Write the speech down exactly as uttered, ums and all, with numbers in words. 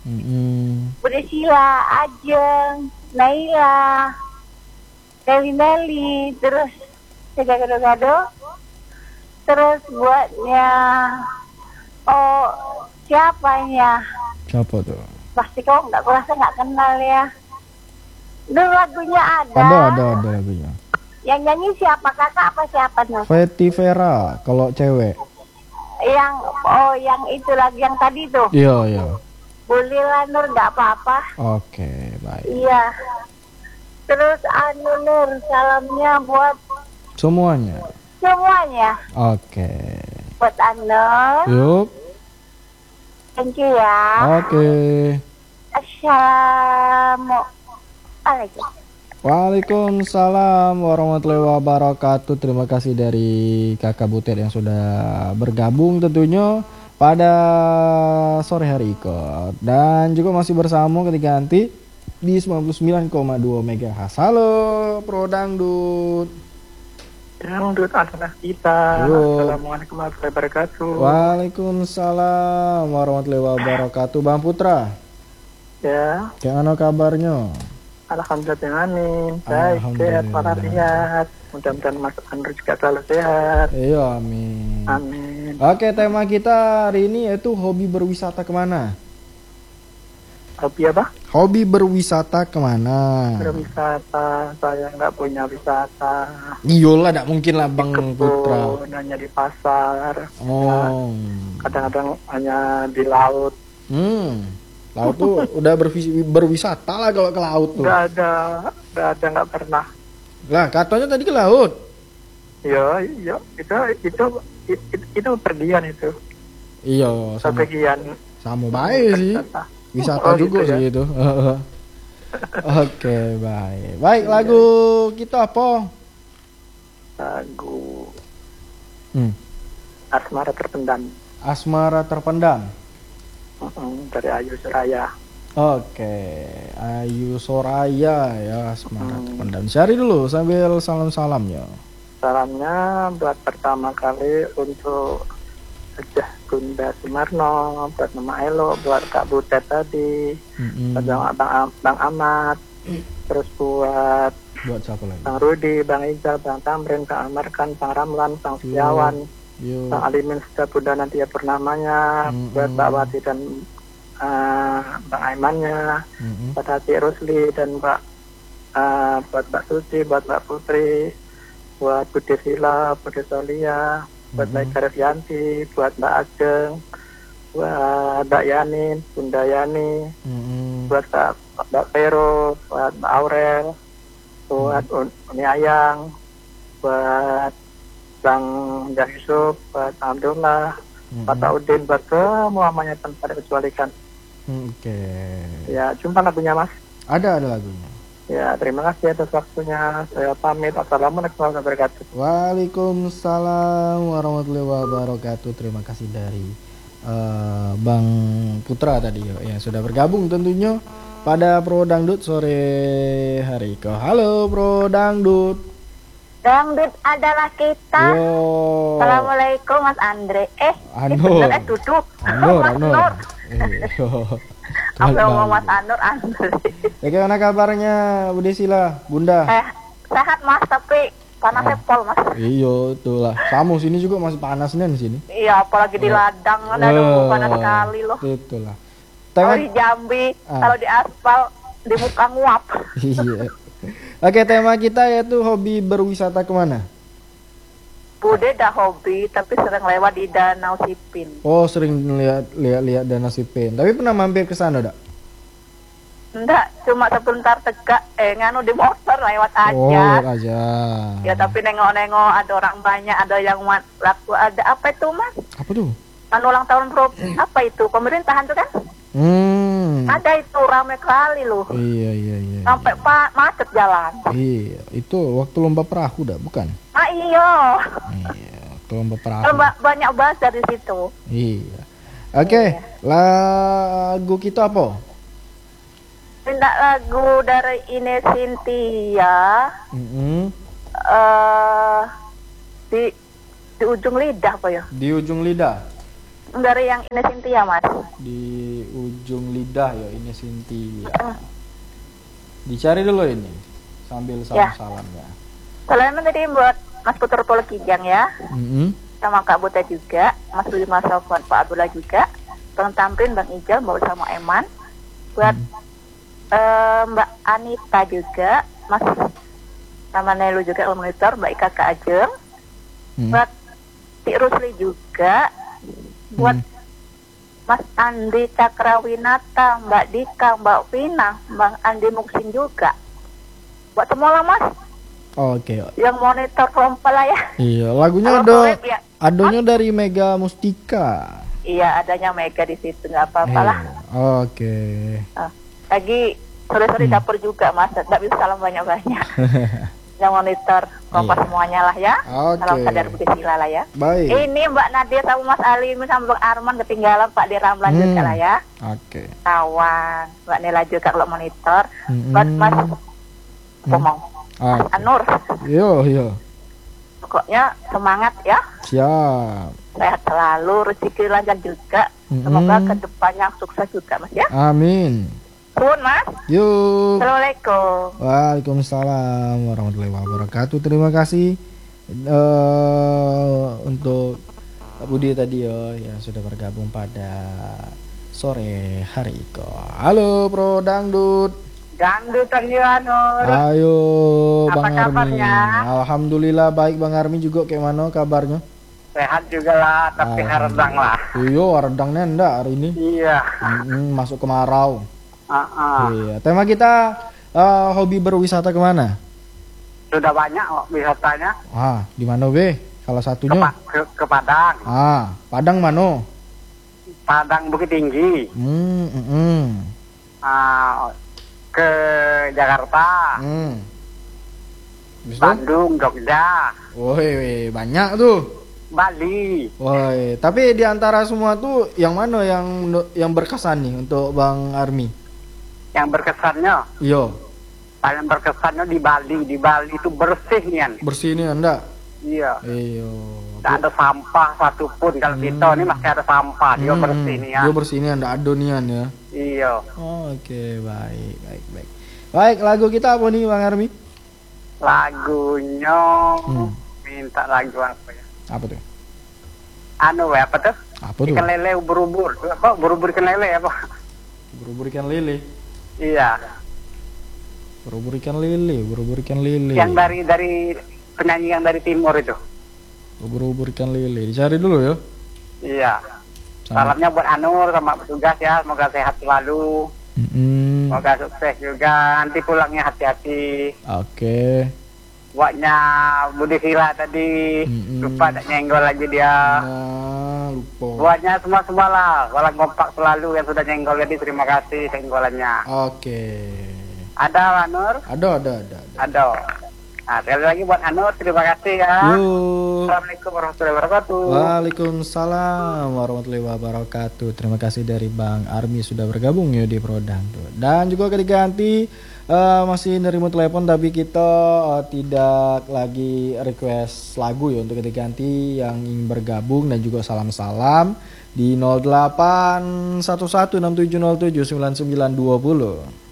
Mm-hmm. Budi Sila, Ajeng, Naila, Dewi Meli, terus Tiga Gado-Gado. Terus buatnya, oh siapanya? Siapa tuh? Pasti kau nggak kurasa nggak kenal ya. Dulu lagunya ada. Ada, ada, ada lagunya. Yang nyanyi siapa, kakak apa siapa tuh? Fetty Vera kalau cewek. Yang oh yang itu lagi yang tadi tuh. Iya, iya. Bolehlah Nur, nggak apa-apa. Oke, baik. Iya. Terus anu Nur, salamnya buat Semuanya. semuanya. Oke. Buat Anu. Yuk. Thank you ya. Oke. Assalamualaikum. Waalaikumsalam warahmatullahi wabarakatuh. Terima kasih dari Kakak Butet yang sudah bergabung tentunya pada sore hari ikut. Dan juga masih bersama ketika nanti di sembilan puluh sembilan koma dua megahertz. Halo Pro Dangdut. Dangdut adalah kita. Yo. Assalamualaikum warahmatullahi wabarakatuh. Waalaikumsalam warahmatullahi wabarakatuh. Bang Putra. Ya. Gimana kabarnya? Alhamdulillah, amin. Baik, sehat walafiat. Mudah-mudahan Mas Andrew juga selalu sehat. Iya, amin. Amin. Oke, tema kita hari ini yaitu hobi berwisata kemana? Hobi apa? Hobi berwisata kemana? Berwisata, saya nggak punya wisata. Iyalah, tidak mungkin lah Bang Di Putra. kebun, hanya di pasar. Oh. Ya, kadang-kadang hanya di laut. Hmm. Laut tuh udah bervis- berwisata lah kalau ke laut tuh. Nggak ada, nggak ada, nggak pernah. Lah, katanya tadi ke laut. Iya, iya, itu itu itu, itu pergian itu. Iya, sama Pergian. sama baik sih. Wisata Oh, juga gitu sih ya? itu. Oke, baik. Baik, lagu kita apa? Lagu Hmm. Asmara Terpendam. Asmara Terpendam. Uh-uh, dari Ayu Suraya. Oke, Ayu Soraya ya, Asmara Hmm. Terpendam. Cari dulu sambil salam-salam ya. Salamnya buat pertama kali untuk Hajah Bunda Sumarno, buat Mama Elo, buat Kak Butet tadi, Mm-mm. buat Bang, Bang, Bang Ahmad, terus buat Buat siapa lagi? Bang Rudi, Bang Ijal, Bang Tamrin, Bang Amarkan, Bang Ramlan, Bang Setiawan, Yo. Bang Alimin sudah Bunda nanti ya Purnamanya, Mm-mm. buat Mbak Wati dan uh, Bang Aimannya, Mm-mm. buat Hati Rusli dan Mbak uh, buat Mbak Suci, buat Mbak Putri, buat Budi Sila, Budi Solia, buat Mbak Mm-mm. Ika Yanti, buat Mbak Ajeng, buat Mbak Yanin, Bunda Yani, Mm-mm. buat Mbak, Mbak Vero, buat Mbak Aurel, buat Un- Uni Ayang, buat Bang Jah Yusuf, buat Abdullah, Mm-mm. Pak Taudin, buat semuanya tanpa dikecualikan. Oke. Ya, jumpa lagunya Mas. Ada ada lagunya. Ya, terima kasih atas waktunya. Saya pamit. Assalamualaikum warahmatullahi wabarakatuh. Waalaikumsalam warahmatullahi wabarakatuh. Terima kasih dari uh, Bang Putra tadi ya, yang sudah bergabung tentunya pada Pro Dangdut sore hari ke. Halo Pro Dangdut. Dangdut adalah kita. Yo. Assalamualaikum Mas Andre. Eh, Anur. eh duduk. Anur, Mas Anur. Nur. Iyo. Apa Balik-balik. ngomong Mas Anur, Andre. Ya, gimana kabarnya Budi Sila, Bunda? Eh, sehat Mas, tapi panasnya pol Mas. Iya, itulah. Kamu sini juga masih panas nih di sini. Iya, apalagi di ladang, aduh panas sekali loh. Itulah. Kalau Tema di Jambi, Ah. kalau di aspal, di muka nguap. Iya. Oke, tema kita yaitu hobi berwisata kemana? Bude dah hobi, tapi sering lewat di Danau Sipin. Oh, sering lihat lihat lihat Danau Sipin. Tapi pernah mampir ke sana, Dak? Enggak, cuma sebentar tegak, eh nganu di motor lewat aja. Oh, lihat aja. Ya tapi nengok-nengok ada orang banyak, ada yang mat- laku, ada apa itu Mas? Apa tuh? Kan ulang tahun pro, apa itu? Pemerintahan tuh kan? Hmm. Ada itu ramai kali loh. Iya, iya, iya. Sampai pa- macet jalan. Iya, itu waktu lomba perahu, Dak, bukan? Ah iya. Iya, waktu lomba perahu. Kan ba- banyak bahas dari situ. Iya. Oke, lagu kita apa? Tindak lagu dari Ine Cynthia Mm-mm. eh di di ujung lidah apa ya? Di ujung lidah. dari yang Ines Cynthia, Mas. Di ujung lidah ya ini Cynthia. Dicari dulu ini sambil salam-salam ya. Salam tadi buat Mas Putra Polo Kijang ya. Mm-hmm. Sama Kak Buta juga, Mas Budi Mas Sofwan, Pak Abdullah juga, Bang Tamrin, Bang Ijal, Mbak sama Eman, buat hmm. uh, Mbak Anita juga, Mas sama Nelu juga monitor, Mbak Ika Kak Ajeng, hmm. buat Tik Rusli juga, buat hmm. Mas Andi Cakrawinata, Mbak Dika, Mbak Vina, Bang Andi Muksin juga, buat semua lah Mas. Oke. Yang monitor kelompok lah ya. Iya, lagunya ada ya. Adonya dari Mega Mustika. Iya, adanya Mega di situ, nggak apa-apa lah. Oke. Uh, lagi sore-sore hmm. dapur juga Mas, nggak bisa salam banyak-banyak. Yang monitor kelompok iya. semuanya lah ya. Oke. Salam sadar budi sila lah ya. Baik. Ini Mbak Nadia sama Mas Ali sama Bang Arman ketinggalan Pak di Ramlan hmm. juga lah ya. Oke. Kawan, Mbak Nela juga kalau monitor. Hmm. Buat Mas Pomong. Hmm. Mas Anur. Yo yo. Pokoknya semangat ya. Siap. Sehat selalu, rezeki lancar juga. Mm-hmm. Semoga kedepannya sukses juga Mas ya. Amin. Suun Mas. Yuk. Assalamualaikum. Waalaikumsalam warahmatullahi wabarakatuh. Terima kasih uh, untuk Budi tadi yo yang sudah bergabung pada sore hari ini. Halo Pro Dangdut. Dangdut Anur. Ayo apa Bang Armi. Alhamdulillah baik Bang Armi juga kayak mana kabarnya? Sehat juga lah, tapi redang lah. Iya, redangnya enggak hari ini. Iya. Mm-mm, masuk kemarau. Uh-uh. Iya. Tema kita uh, hobi berwisata kemana? Sudah banyak kok wisatanya. Ah, di mana be? Salah satunya? Ke, ke, ke Padang. Ah, Padang mana? Padang Bukit Tinggi. Hmm, mm, mm. Uh, ke Jakarta. Hmm. Bandung, Jogja. Woi, banyak tuh. Bali. Woi, tapi di antara semua tuh yang mana yang yang berkesan nih untuk Bang Armi? Yang berkesannya? Iya. Paling berkesannya di Bali. Di Bali itu bersih nih. Bersih nih Anda? Iya. Iya. Tidak ada sampah satupun. Kalau hmm. kita ini masih ada sampah. Dia hmm. bersih nih ya. Dia bersih nih, Anda adonian ya. Iya. Oh, oke, okay. baik, baik, baik. Baik, lagu kita apa nih Bang Armi? Lagunya hmm. minta lagu apa ya? Apa tuh? Anu apa tuh? Apa tuh? Ikan lele ubur-ubur. Apa? Ubur-ubur ikan lele apa? Ubur-ubur ikan lele. Iya. Ubur-ubur ikan lele, ubur-ubur ikan lele. Yang dari dari penyanyi yang dari timur itu. Ubur-ubur ikan lele. Dicari dulu ya. Iya. Salamnya buat Anur sama petugas ya, semoga sehat selalu. Mm-hmm. Semoga sukses juga. Nanti pulangnya hati-hati. Oke. Okay. Buatnya Budi Sila tadi mm-hmm. lupa tak nyenggol lagi dia. Nah, lupa. Buatnya semua semua lah. Walang kompak selalu yang sudah nyenggol jadi terima kasih senggolannya. Oke. Okay. Ada Anur? Ada ada ada. Ada. Ada. Nah, sekali lagi buat Anur, terima kasih ya. Yuk. Assalamualaikum warahmatullahi wabarakatuh. Waalaikumsalam warahmatullahi wabarakatuh. Terima kasih dari Bang Armi sudah bergabung ya di Prodang tuh. Dan juga ketika nanti uh, masih nerima telepon tapi kita uh, tidak lagi request lagu ya untuk ketika nanti yang ingin bergabung dan juga salam-salam di nol delapan satu satu enam tujuh nol tujuh sembilan sembilan dua nol.